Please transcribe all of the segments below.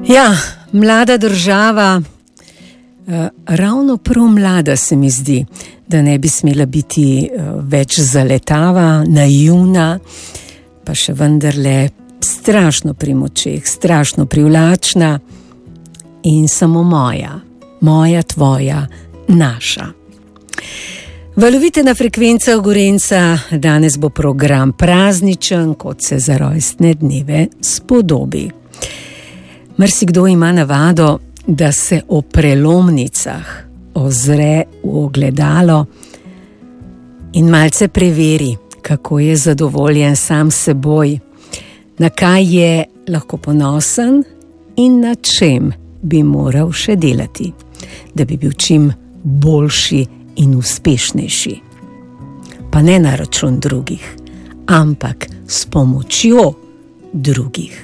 Ja, mlada država, ravno prav mlada se mi zdi, da ne bi smela biti več zaletava, naivna, pa še vendarle strašno pri močeh, strašno privlačna in samo moja, tvoja, naša. Valovite na frekvencah Gorenca, danes bo program prazničen, kot se za rojstne dneve spodobi. Marsikdo ima navado, da se o prelomnicah ozre v ogledalo in malce preveri, kako je zadovoljen sam seboj, na kaj je lahko ponosen in na čem bi moral še delati, da bi bil čim boljši in uspešnejši. Pa ne na račun drugih, ampak s pomočjo drugih.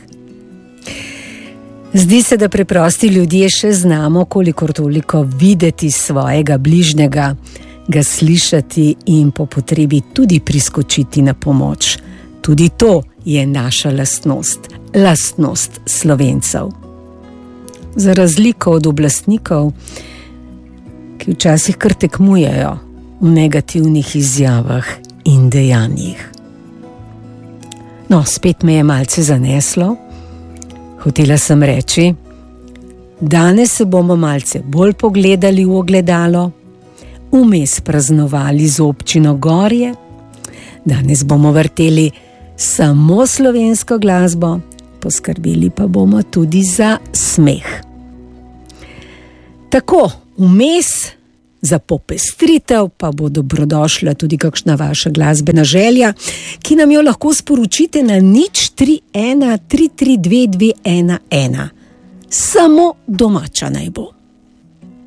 Zdi se, da preprosti ljudje še znamo kolikor toliko videti svojega bližnjega, ga slišati in po potrebi tudi priskočiti na pomoč. Tudi to je naša lastnost Slovencev. Za razliko od oblastnikov, ki včasih kar tekmujejo v negativnih izjavah in dejanjih. No, spet me je malce zaneslo. Hotela sem reči, danes se bomo malce bolj pogledali v ogledalo, vmes praznovali z občino Gorje, danes bomo vrteli samo slovensko glasbo, poskrbeli pa bomo tudi za smeh. Tako, vmes za popestritev pa bo dobrodošla tudi kakšna vaša glasbena želja, ki nam jo lahko sporočite na 031 332 211. Samo domača naj bo.